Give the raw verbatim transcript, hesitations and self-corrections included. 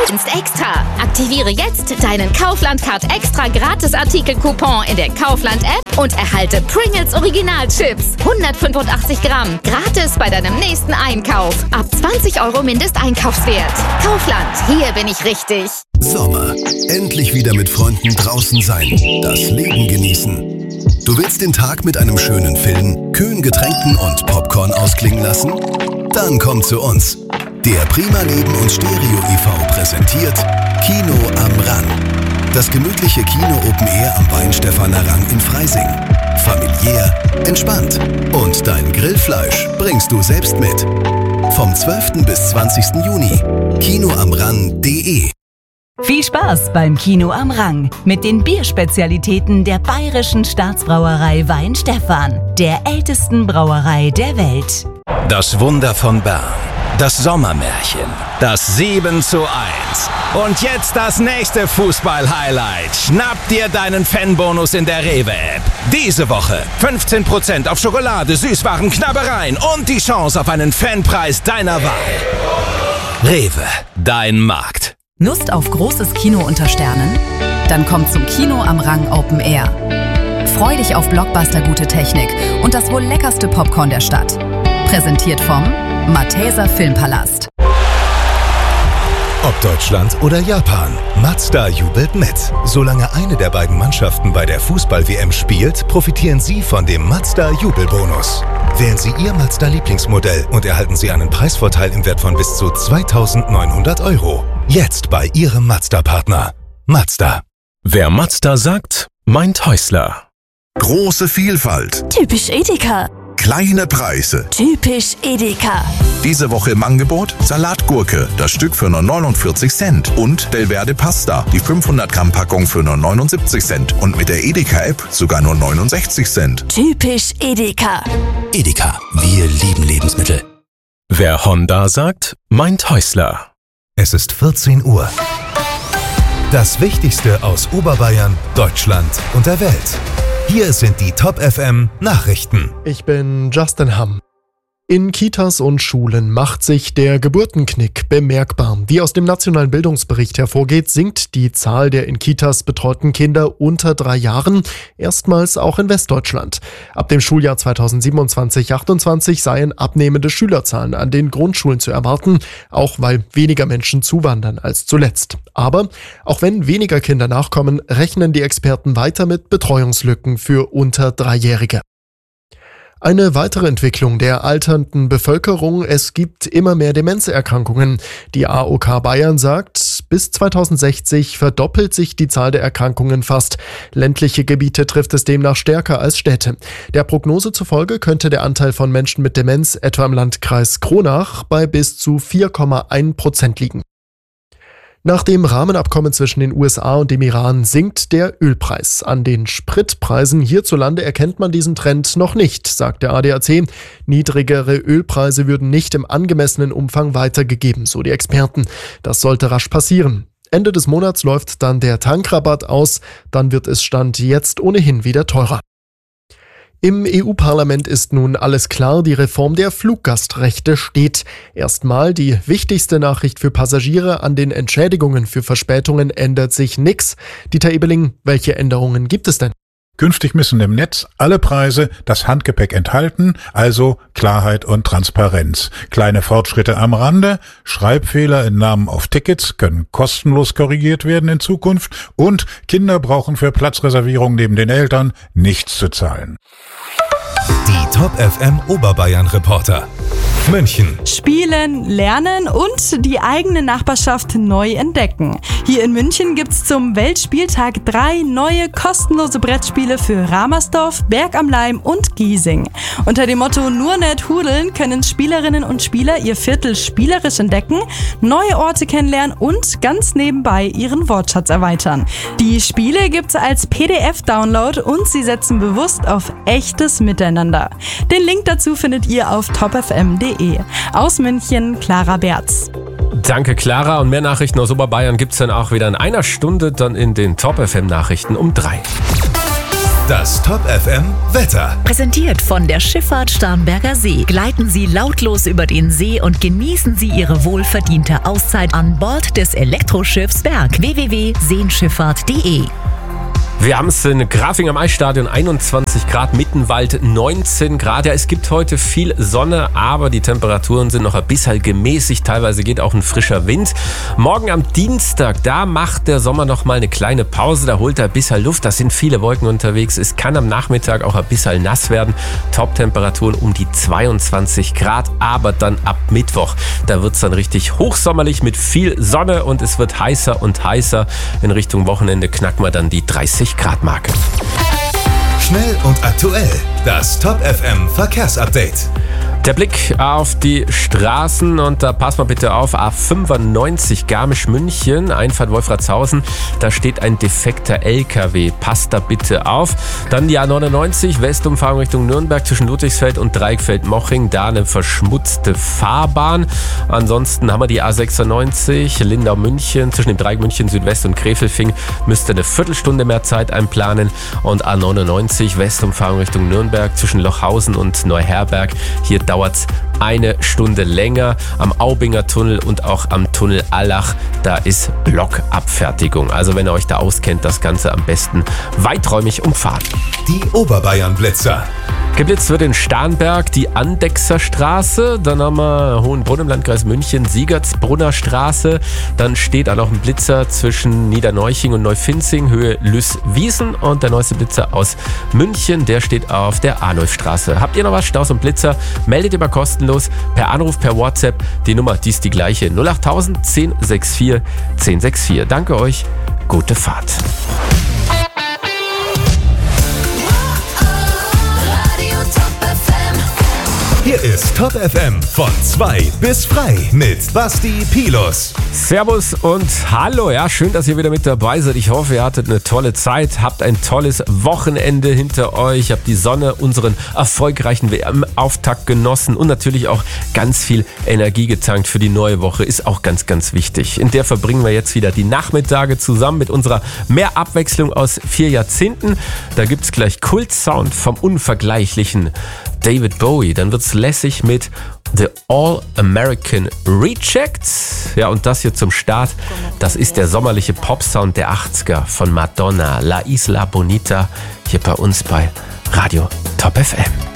Verdienst extra. Aktiviere jetzt deinen Kaufland-Card extra Gratis-Artikel-Coupon in der Kaufland-App und erhalte Pringles Original-Chips. hundertfünfundachtzig Gramm. Gratis bei deinem nächsten Einkauf. Ab zwanzig Euro Mindesteinkaufswert. Kaufland, hier bin ich richtig. Sommer. Endlich wieder mit Freunden draußen sein. Das Leben genießen. Du willst den Tag mit einem schönen Film, kühlen Getränken und Popcorn ausklingen lassen? Dann komm zu uns. Der Prima Leben und Stereo e V präsentiert Kino am Rang. Das gemütliche Kino-Open Air am Weinstefaner Rang in Freising. Familiär, entspannt. Und dein Grillfleisch bringst du selbst mit. Vom zwölften bis zwanzigsten Juni. kino am rang punkt de. Viel Spaß beim Kino am Rang mit den Bierspezialitäten der Bayerischen Staatsbrauerei Weinstefan, der ältesten Brauerei der Welt. Das Wunder von Bern, das Sommermärchen, das sieben zu eins. Und jetzt das nächste Fußball-Highlight. Schnapp dir deinen Fanbonus in der Rewe-App. Diese Woche fünfzehn Prozent auf Schokolade, Süßwaren, Knabbereien und die Chance auf einen Fanpreis deiner Wahl. Rewe, dein Markt. Lust auf großes Kino unter Sternen? Dann komm zum Kino am Rang Open Air. Freu dich auf Blockbuster-gute Technik und das wohl leckerste Popcorn der Stadt. Präsentiert vom Malteser Filmpalast. Ob Deutschland oder Japan, Mazda jubelt mit. Solange eine der beiden Mannschaften bei der Fußball-W M spielt, profitieren Sie von dem Mazda-Jubelbonus. Wählen Sie Ihr Mazda-Lieblingsmodell und erhalten Sie einen Preisvorteil im Wert von bis zu zweitausendneunhundert Euro. Jetzt bei Ihrem Mazda-Partner. Mazda. Wer Mazda sagt, meint Häusler. Große Vielfalt. Typisch Edeka. Kleine Preise. Typisch Edeka. Diese Woche im Angebot Salatgurke, das Stück für nur neunundvierzig Cent. Und Belverde Pasta, die fünfhundert Gramm Packung für nur neunundsiebzig Cent. Und mit der Edeka-App sogar nur neunundsechzig Cent. Typisch Edeka. Edeka, wir lieben Lebensmittel. Wer Honda sagt, meint Häusler. Es ist vierzehn Uhr. Das Wichtigste aus Oberbayern, Deutschland und der Welt. Hier sind die Top F M Nachrichten. Ich bin Justin Hamm. In Kitas und Schulen macht sich der Geburtenknick bemerkbar. Wie aus dem Nationalen Bildungsbericht hervorgeht, sinkt die Zahl der in Kitas betreuten Kinder unter drei Jahren, erstmals auch in Westdeutschland. Ab dem Schuljahr zweitausendsiebenundzwanzig achtundzwanzig seien abnehmende Schülerzahlen an den Grundschulen zu erwarten, auch weil weniger Menschen zuwandern als zuletzt. Aber auch wenn weniger Kinder nachkommen, rechnen die Experten weiter mit Betreuungslücken für unter Dreijährige. Eine weitere Entwicklung der alternden Bevölkerung: Es gibt immer mehr Demenzerkrankungen. Die A O K Bayern sagt, bis zweitausendsechzig verdoppelt sich die Zahl der Erkrankungen fast. Ländliche Gebiete trifft es demnach stärker als Städte. Der Prognose zufolge könnte der Anteil von Menschen mit Demenz etwa im Landkreis Kronach bei bis zu vier Komma eins Prozent liegen. Nach dem Rahmenabkommen zwischen den U S A und dem Iran sinkt der Ölpreis. An den Spritpreisen hierzulande erkennt man diesen Trend noch nicht, sagt der A D A C. Niedrigere Ölpreise würden nicht im angemessenen Umfang weitergegeben, so die Experten. Das sollte rasch passieren. Ende des Monats läuft dann der Tankrabatt aus, dann wird es Stand jetzt ohnehin wieder teurer. Im E U-Parlament ist nun alles klar, die Reform der Fluggastrechte steht. Erstmal die wichtigste Nachricht für Passagiere: An den Entschädigungen für Verspätungen ändert sich nichts. Dieter Ebeling, welche Änderungen gibt es denn? Künftig müssen im Netz alle Preise das Handgepäck enthalten, also Klarheit und Transparenz. Kleine Fortschritte am Rande: Schreibfehler in Namen auf Tickets können kostenlos korrigiert werden in Zukunft und Kinder brauchen für Platzreservierung neben den Eltern nichts zu zahlen. Die Top F M Oberbayern Reporter. München. Spielen, lernen und die eigene Nachbarschaft neu entdecken. Hier in München gibt's zum Weltspieltag drei neue kostenlose Brettspiele für Ramersdorf, Berg am Laim und Giesing. Unter dem Motto "Nur nicht hudeln" können Spielerinnen und Spieler ihr Viertel spielerisch entdecken, neue Orte kennenlernen und ganz nebenbei ihren Wortschatz erweitern. Die Spiele gibt's als P D F-Download und sie setzen bewusst auf echtes Miteinander. Den Link dazu findet ihr auf top f m punkt d e. Aus München, Clara Berz. Danke, Clara. Und mehr Nachrichten aus Oberbayern gibt's dann auch wieder in einer Stunde, dann in den Top F M Nachrichten um drei. Das Top F M Wetter. Präsentiert von der Schifffahrt Starnberger See. Gleiten Sie lautlos über den See und genießen Sie Ihre wohlverdiente Auszeit an Bord des Elektroschiffs Berg. w w w punkt seenschifffahrt punkt de. Wir haben es in Grafing am Eisstadion, einundzwanzig Grad, Mittenwald neunzehn Grad. Ja, es gibt heute viel Sonne, aber die Temperaturen sind noch ein bisschen gemäßigt. Teilweise geht auch ein frischer Wind. Morgen am Dienstag, da macht der Sommer noch mal eine kleine Pause. Da holt er ein bisschen Luft. Da sind viele Wolken unterwegs. Es kann am Nachmittag auch ein bisschen nass werden. Top-Temperaturen um die zweiundzwanzig Grad. Aber dann ab Mittwoch, da wird es dann richtig hochsommerlich mit viel Sonne und es wird heißer und heißer. In Richtung Wochenende knacken wir dann die dreißig Grad Marke. Schnell und aktuell. Das Top F M Verkehrsupdate. Der Blick auf die Straßen und da passt mal bitte auf, A fünfundneunzig Garmisch-München, Einfahrt Wolfratshausen, da steht ein defekter L K W, passt da bitte auf. Dann die A neunundneunzig, Westumfahrung Richtung Nürnberg zwischen Ludwigsfeld und Dreieckfeld-Moching, da eine verschmutzte Fahrbahn. Ansonsten haben wir die A sechsundneunzig, Lindau-München, zwischen dem Dreieck München Südwest und Krefelfing, müsste eine Viertelstunde mehr Zeit einplanen. Und A neunundneunzig, Westumfahrung Richtung Nürnberg zwischen Lochhausen und Neuherberg, hier dauert es eine Stunde länger. Am Aubinger Tunnel und auch am Tunnel Allach, da ist Blockabfertigung. Also wenn ihr euch da auskennt, das Ganze am besten weiträumig umfahren. Die Oberbayern-Blitzer. Geblitzt wird in Starnberg die Andechser Straße, dann haben wir Hohenbrunn im Landkreis München, Siegertsbrunner Straße, dann steht auch noch ein Blitzer zwischen Niederneuching und Neufinzing, Höhe Lüßwiesen und der neueste Blitzer aus München, der steht auf der Arnulfstraße. Habt ihr noch was, Staus und Blitzer? Meldet immer kostenlos per Anruf, per WhatsApp. Die Nummer, die ist die gleiche, null achttausend zehn vierundsechzig zehn vierundsechzig. Danke euch, gute Fahrt. Hier ist Top F M von zwei bis frei mit Basti Pilus. Servus und hallo, ja, schön, dass ihr wieder mit dabei seid. Ich hoffe, ihr hattet eine tolle Zeit, habt ein tolles Wochenende hinter euch, habt die Sonne, unseren erfolgreichen W M-Auftakt genossen und natürlich auch ganz viel Energie getankt für die neue Woche, ist auch ganz, ganz wichtig. In der verbringen wir jetzt wieder die Nachmittage zusammen mit unserer mehr Abwechslung aus vier Jahrzehnten. Da gibt's gleich Kult-Sound vom unvergleichlichen David Bowie, dann wird's lässig mit The All-American Reject. Ja, und das hier zum Start, das ist der sommerliche Popsound der achtziger von Madonna, La Isla Bonita, hier bei uns bei Radio Top F M.